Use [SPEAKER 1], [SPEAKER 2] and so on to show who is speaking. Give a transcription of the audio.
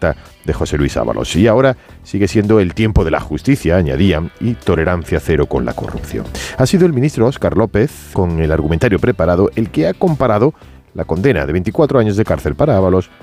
[SPEAKER 1] perfecta de José Luis Ábalos. Y ahora sigue siendo el tiempo de la justicia, añadían, y tolerancia cero con la corrupción. Ha sido el ministro Óscar López, con el argumentario preparado, el que ha comparado la condena de 24 años de cárcel para Ábalos